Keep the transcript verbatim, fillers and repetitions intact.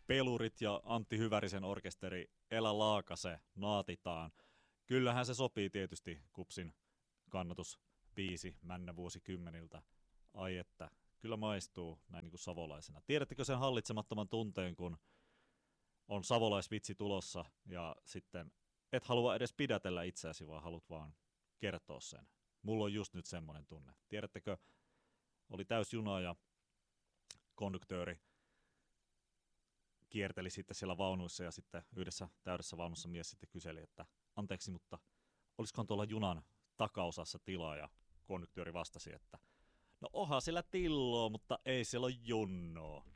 pelurit ja Antti Hyvärisen orkesteri Elä Laakase naatitaan. Kyllähän se sopii tietysti Kupsin kannatusbiisi männä vuosikymmeniltä. Ai että, kyllä maistuu näin niin kuin savolaisena. Tiedättekö sen hallitsemattoman tunteen, kun on savolaisvitsi tulossa ja sitten et halua edes pidätellä itseäsi, vaan haluat vaan kertoa sen. Mulla on just nyt semmoinen tunne. Tiedättekö, oli täys juna ja konduktööri kierteli sitten siellä vaunuissa ja sitten yhdessä täydessä vaunussa mies sitten kyseli, että anteeksi, mutta olisikohan tuolla junan takaosassa tilaa, ja konduktööri vastasi, että no onhan siellä tilloa, mutta ei siellä ole junnoa.